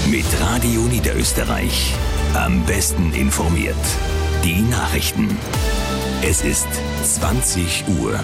Mit Radio Niederösterreich. Am besten informiert. Die Nachrichten. Es ist 20 Uhr.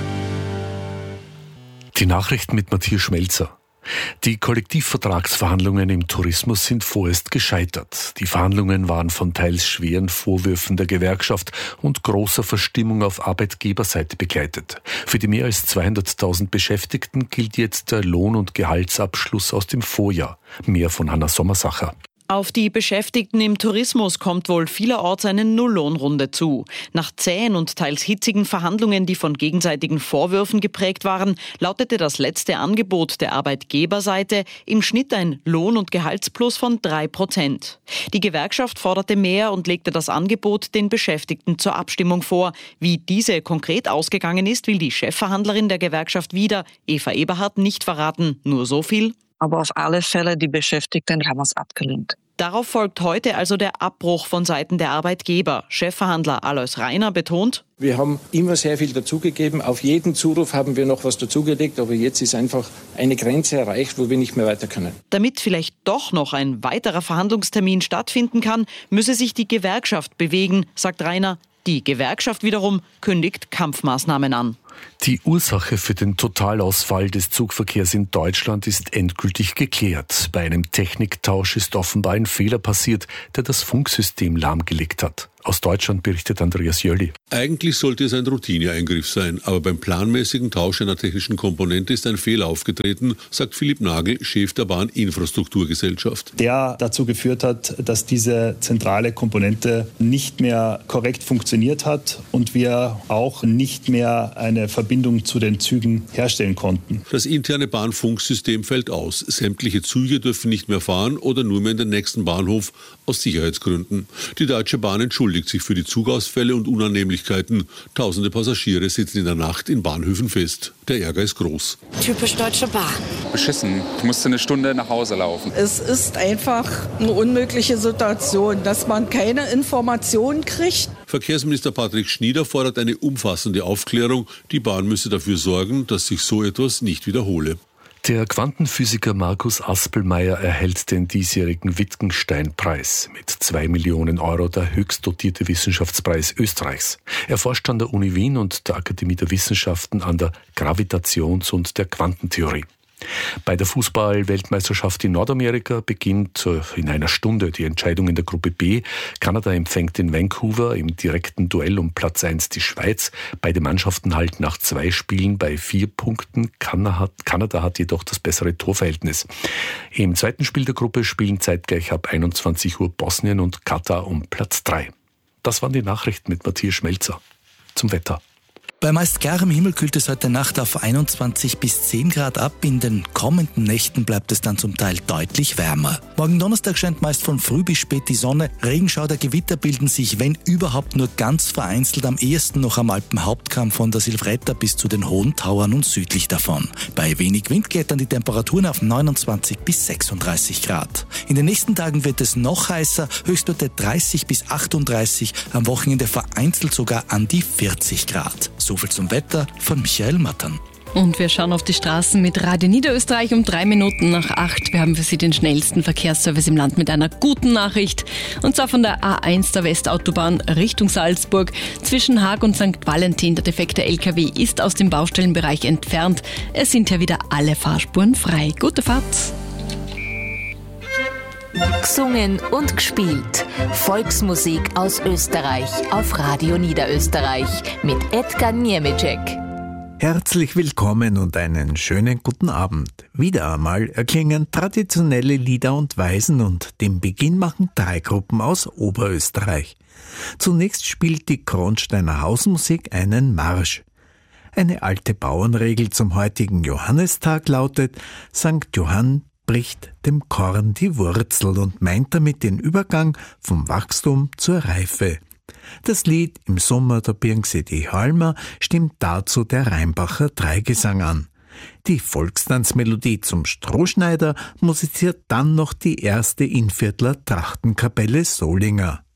Die Nachrichten mit Matthias Schmelzer. Die Kollektivvertragsverhandlungen im Tourismus sind vorerst gescheitert. Die Verhandlungen waren von teils schweren Vorwürfen der Gewerkschaft und großer Verstimmung auf Arbeitgeberseite begleitet. Für die mehr als 200.000 Beschäftigten gilt jetzt der Lohn- und Gehaltsabschluss aus dem Vorjahr. Mehr von Hanna Sommersacher. Auf die Beschäftigten im Tourismus kommt wohl vielerorts eine Nulllohnrunde zu. Nach zähen und teils hitzigen Verhandlungen, die von gegenseitigen Vorwürfen geprägt waren, lautete das letzte Angebot der Arbeitgeberseite im Schnitt ein Lohn- und Gehaltsplus von 3%. Die Gewerkschaft forderte mehr und legte das Angebot den Beschäftigten zur Abstimmung vor. Wie diese konkret ausgegangen ist, will die Chefverhandlerin der Gewerkschaft wieder, Eva Eberhardt, nicht verraten. Nur so viel: Aber auf alle Fälle, die Beschäftigten haben es abgelehnt. Darauf folgt heute also der Abbruch von Seiten der Arbeitgeber. Chefverhandler Alois Rainer betont: Wir haben immer sehr viel dazugegeben. Auf jeden Zuruf haben wir noch was dazugelegt. Aber jetzt ist einfach eine Grenze erreicht, wo wir nicht mehr weiter können. Damit vielleicht doch noch ein weiterer Verhandlungstermin stattfinden kann, müsse sich die Gewerkschaft bewegen, sagt Rainer. Die Gewerkschaft wiederum kündigt Kampfmaßnahmen an. Die Ursache für den Totalausfall des Zugverkehrs in Deutschland ist endgültig geklärt. Bei einem Techniktausch ist offenbar ein Fehler passiert, der das Funksystem lahmgelegt hat. Aus Deutschland berichtet Andreas Jölli. Eigentlich sollte es ein Routineeingriff sein, aber beim planmäßigen Tausch einer technischen Komponente ist ein Fehler aufgetreten, sagt Philipp Nagel, Chef der Bahninfrastrukturgesellschaft. Der dazu geführt hat, dass diese zentrale Komponente nicht mehr korrekt funktioniert hat und wir auch nicht mehr eine Verbindung zu den Zügen herstellen konnten. Das interne Bahnfunksystem fällt aus. Sämtliche Züge dürfen nicht mehr fahren oder nur mehr in den nächsten Bahnhof aus Sicherheitsgründen. Die Deutsche Bahn entschuldigt sich für die Zugausfälle und Unannehmlichkeiten. Tausende Passagiere sitzen in der Nacht in Bahnhöfen fest. Der Ärger ist groß. Typisch Deutsche Bahn. Beschissen. Ich musste eine Stunde nach Hause laufen. Es ist einfach eine unmögliche Situation, dass man keine Informationen kriegt. Verkehrsminister Patrick Schnieder fordert eine umfassende Aufklärung. Die Bahn müsse dafür sorgen, dass sich so etwas nicht wiederhole. Der Quantenphysiker Markus Aspelmeier erhält den diesjährigen Wittgenstein-Preis. Mit 2 Millionen Euro der höchst dotierte Wissenschaftspreis Österreichs. Er forscht an der Uni Wien und der Akademie der Wissenschaften an der Gravitations- und der Quantentheorie. Bei der Fußball-Weltmeisterschaft in Nordamerika beginnt in einer Stunde die Entscheidung in der Gruppe B. Kanada empfängt in Vancouver im direkten Duell um Platz 1 die Schweiz. Beide Mannschaften halten nach 2 Spielen bei 4 Punkten. Kanada hat jedoch das bessere Torverhältnis. Im zweiten Spiel der Gruppe spielen zeitgleich ab 21 Uhr Bosnien und Katar um Platz 3. Das waren die Nachrichten mit Matthias Schmelzer. Zum Wetter. Bei meist klarem Himmel kühlt es heute Nacht auf 21 bis 10 Grad ab. In den kommenden Nächten bleibt es dann zum Teil deutlich wärmer. Morgen Donnerstag scheint meist von früh bis spät die Sonne. Regenschauer, Gewitter bilden sich, wenn überhaupt, nur ganz vereinzelt, am ehesten noch am Alpenhauptkamm von der Silvretta bis zu den Hohen Tauern und südlich davon. Bei wenig Wind klettern die Temperaturen auf 29 bis 36 Grad. In den nächsten Tagen wird es noch heißer, Höchstwerte 30 bis 38, am Wochenende vereinzelt sogar an die 40 Grad. So viel zum Wetter von Michael Mattern. Und wir schauen auf die Straßen mit Radio Niederösterreich um 3 Minuten nach 8. Wir haben für Sie den schnellsten Verkehrsservice im Land mit einer guten Nachricht. Und zwar von der A1 der Westautobahn Richtung Salzburg. Zwischen Haag und St. Valentin, der defekte LKW ist aus dem Baustellenbereich entfernt. Es sind ja wieder alle Fahrspuren frei. Gute Fahrt! Gesungen und gespielt. Volksmusik aus Österreich auf Radio Niederösterreich mit Edgar Niemeczek. Herzlich willkommen und einen schönen guten Abend. Wieder einmal erklingen traditionelle Lieder und Weisen und den Beginn machen 3 Gruppen aus Oberösterreich. Zunächst spielt die Kronsteiner Hausmusik einen Marsch. Eine alte Bauernregel zum heutigen Johannistag lautet: Sankt Johann bricht dem Korn die Wurzel und meint damit den Übergang vom Wachstum zur Reife. Das Lied Im Sommer da birgen sie die Halmer stimmt dazu der Rheinbacher Dreigesang an. Die Volkstanzmelodie zum Strohschneider musiziert dann noch die erste Innviertler Trachtenkapelle Solinger.